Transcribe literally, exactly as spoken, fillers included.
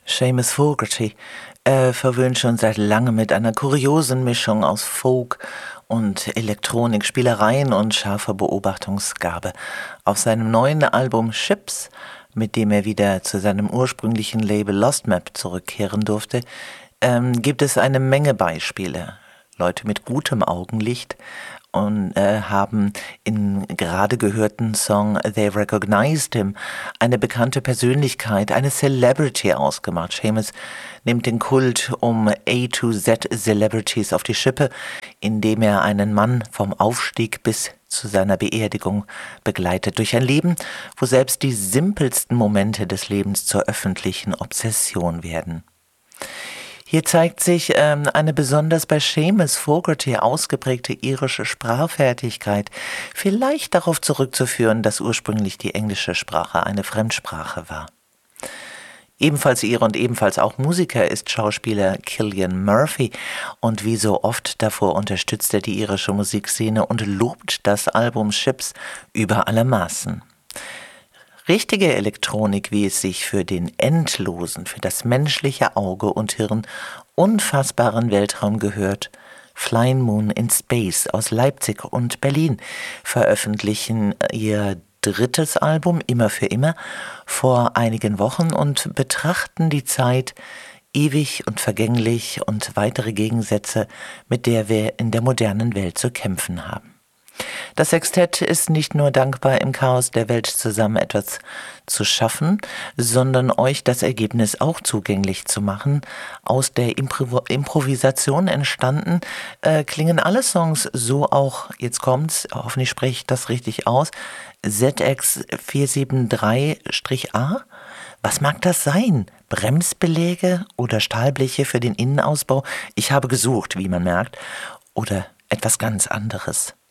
Seamus Fogarty äh, verwöhnt schon seit langem mit einer kuriosen Mischung aus Folk und Elektronik, Spielereien und scharfer Beobachtungsgabe. Auf seinem neuen Album Ships, mit dem er wieder zu seinem ursprünglichen Label Lost Map zurückkehren durfte, ähm, gibt es eine Menge Beispiele. Leute mit gutem Augenlicht und äh, haben im gerade gehörten Song They Recognized Him eine bekannte Persönlichkeit, eine Celebrity ausgemacht. Seamus nimmt den Kult um A to Z Celebrities auf die Schippe, indem er einen Mann vom Aufstieg bis zu seiner Beerdigung begleitet, durch ein Leben, wo selbst die simpelsten Momente des Lebens zur öffentlichen Obsession werden. Hier zeigt sich ähm, eine besonders bei Seamus Fogarty ausgeprägte irische Sprachfertigkeit, vielleicht darauf zurückzuführen, dass ursprünglich die englische Sprache eine Fremdsprache war. Ebenfalls Ire und ebenfalls auch Musiker ist Schauspieler Cillian Murphy und wie so oft davor unterstützt er die irische Musikszene und lobt das Album Ships über alle Maßen. Richtige Elektronik, wie es sich für den endlosen, für das menschliche Auge und Hirn unfassbaren Weltraum gehört, Flying Moon in Space aus Leipzig und Berlin veröffentlichen ihr drittes Album Immer für immer vor einigen Wochen und betrachten die Zeit ewig und vergänglich und weitere Gegensätze, mit der wir in der modernen Welt zu kämpfen haben. Das Sextett ist nicht nur dankbar, im Chaos der Welt zusammen etwas zu schaffen, sondern euch das Ergebnis auch zugänglich zu machen. Aus der Impro- Improvisation entstanden, äh, klingen alle Songs so auch, jetzt kommt's, hoffentlich spreche ich das richtig aus, Z X vier sieben drei A? Was mag das sein? Bremsbeläge oder Stahlbleche für den Innenausbau? Ich habe gesucht, wie man merkt. Oder etwas ganz anderes.